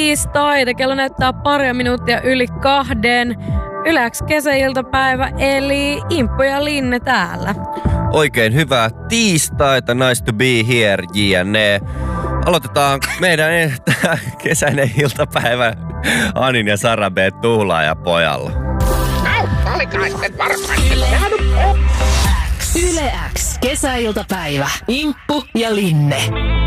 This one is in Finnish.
tiistaita. Kello näyttää paria minuuttia yli 2. Yle X kesäiltapäivä, eli Imppu ja Linne täällä. Oikein hyvää tiistaita, nice to be here, JNE. Aloitetaan meidän kesäinen iltapäivä Anin ja Sara B. Tuhlaaja-pojalla. Yle X kesäiltapäivä, Imppu ja Linne.